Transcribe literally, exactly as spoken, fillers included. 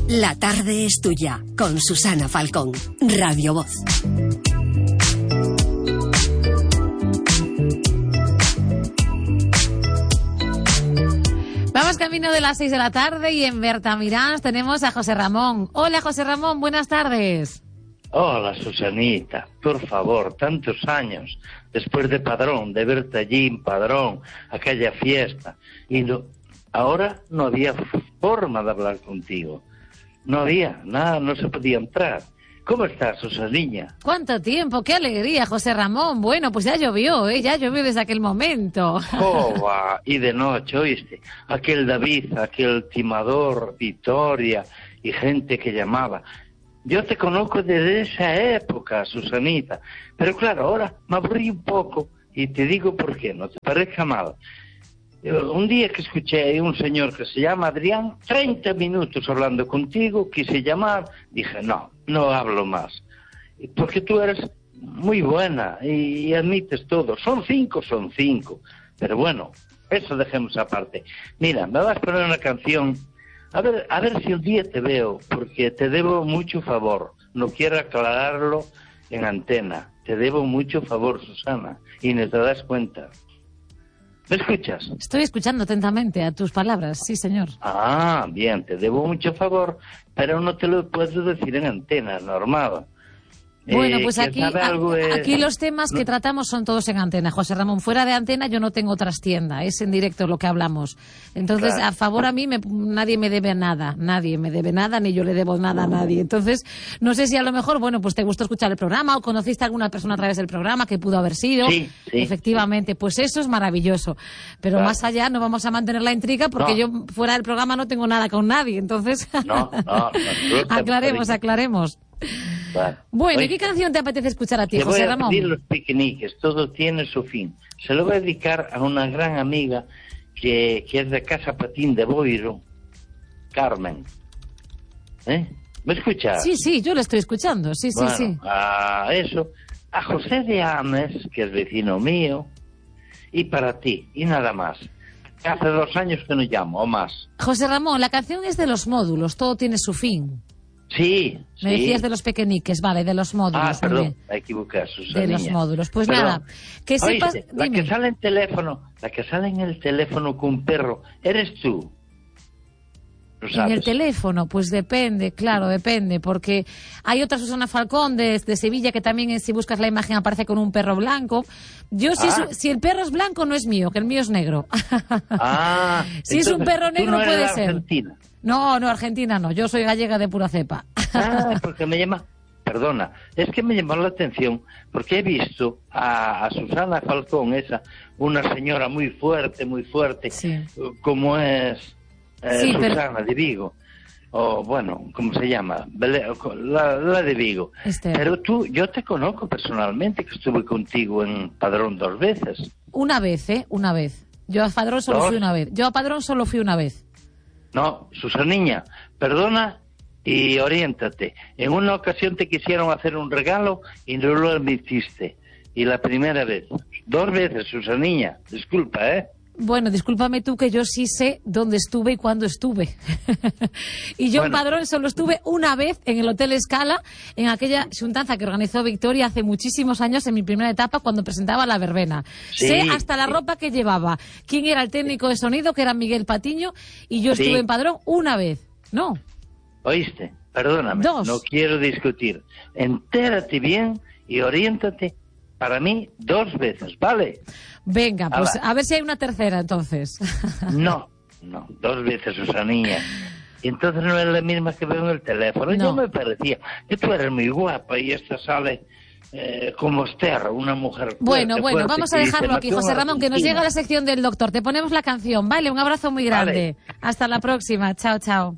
La tarde es tuya, con Susana Falcón, Radio Voz. Vamos camino de las seis de la tarde y en Bertamiráns tenemos a José Ramón. Hola, José Ramón, buenas tardes. Hola, Susanita, por favor, tantos años después de Padrón, de verte allí en Padrón, aquella fiesta, y no, ahora no había forma de hablar contigo, no había nada, no se podía entrar. ¿Cómo estás, Susaniña? ¿Cuánto tiempo? ¡Qué alegría, José Ramón! Bueno, pues ya llovió, ¿eh? Ya llovió desde aquel momento. ¡Joba! Y de noche, ¿oíste? Aquel David, aquel timador, Victoria y gente que llamaba. Yo te conozco desde esa época, Susanita. Pero claro, ahora me aburrí un poco y te digo por qué, no te parezca mal. Un día que escuché a un señor que se llama Adrián, treinta minutos hablando contigo, quise llamar, dije, no, no hablo más. Porque tú eres muy buena y, y admites todo. Son cinco, son cinco. Pero bueno, eso dejemos aparte. Mira, me vas a poner una canción. A ver, a ver si un día te veo, porque te debo mucho favor. No quiero aclararlo en antena. Te debo mucho favor, Susana, y no te das cuenta. ¿Me escuchas? Estoy escuchando atentamente a tus palabras, sí, señor. Ah, bien, te debo mucho favor, pero no te lo puedo decir en antena, normal. Bueno, pues eh, aquí, a, es... aquí los temas que tratamos son todos en antena, José Ramón. Fuera de antena yo no tengo trastienda, es en directo lo que hablamos. Entonces, claro, a favor a mí me, nadie me debe nada, nadie me debe nada, ni yo le debo nada a nadie. Entonces, no sé si a lo mejor, bueno, pues te gustó escuchar el programa o conociste a alguna persona a través del programa que pudo haber sido. Sí, sí, efectivamente, sí. Pues eso es maravilloso. Pero claro, más allá no vamos a mantener la intriga porque no. Yo fuera del programa no tengo nada con nadie. Entonces, no, no, no, aclaremos, aclaremos. Vale. Bueno, Oye, ¿y qué canción te apetece escuchar a ti, José José Ramón? Ramón? Te voy a pedir los piqueniques, todo tiene su fin. Se lo voy a dedicar a una gran amiga que, que es de Casa Patín de Boiro, Carmen. ¿Eh? ¿Me escuchas? Sí, sí, yo lo estoy escuchando, sí, bueno, sí, sí. A eso, a José de Ames, que es vecino mío, y para ti, y nada más. Hace dos años que no llamo, o más. José Ramón, la canción es de Los Módulos, todo tiene su fin. Sí, Me sí. decías de los pequeñiques, vale, de los módulos. Ah, perdón, me equivoqué, Susana. De los módulos. Pues perdón. nada, que sepas... Oíste, la dime. que sale en teléfono, la que sale en el teléfono con un perro, eres tú. ¿Lo sabes? En el teléfono, pues depende, claro, depende, porque hay otra Susana Falcón de, de Sevilla que también, si buscas la imagen, aparece con un perro blanco. Yo, si, ah. es, si el perro es blanco, no es mío, que el mío es negro. Ah, si es un perro negro, tú no eres puede de ser. Argentina. No, no, Argentina no, yo soy gallega de pura cepa. Ah, porque me llama, perdona, es que me llamó la atención, porque he visto a, a Susana Falcón, esa, una señora muy fuerte, muy fuerte, sí. como es eh, sí, Susana pero... de Vigo, o bueno, ¿cómo se llama? La, la de Vigo. Este... Pero tú, yo te conozco personalmente, que estuve contigo en Padrón dos veces. Una vez, ¿eh? Una vez. Yo a Padrón solo ¿Dos? fui una vez. Yo a Padrón solo fui una vez. No, Susaniña, perdona y oriéntate. En una ocasión te quisieron hacer un regalo y no lo admitiste. Y la primera vez. Dos veces, Susaniña. Disculpa, ¿eh? Bueno, discúlpame tú que yo sí sé dónde estuve y cuándo estuve. y yo bueno. en Padrón solo estuve una vez en el Hotel Scala, en aquella xuntanza que organizó Victoria hace muchísimos años, en mi primera etapa, cuando presentaba la verbena. Sí, sé hasta la sí. ropa que llevaba, quién era el técnico de sonido, que era Miguel Patiño, y yo estuve sí. en Padrón una vez. No. ¿Oíste? Perdóname. Dos. No quiero discutir. Entérate bien y oriéntate. Para mí, dos veces, ¿vale? Venga, pues Ala. a ver si hay una tercera, entonces. no, no, dos veces, Susanilla. Y entonces no es la misma que veo en el teléfono. No. Yo me parecía que tú eres muy guapa y esta sale eh, como Esther, una mujer fuerte, Bueno, bueno, fuerte, vamos a que dejarlo dice, aquí, "Nació en José Ramón, que nos Argentina". llega la sección del doctor. Te ponemos la canción, ¿vale? Un abrazo muy grande. Vale. Hasta la próxima. Chao, chao.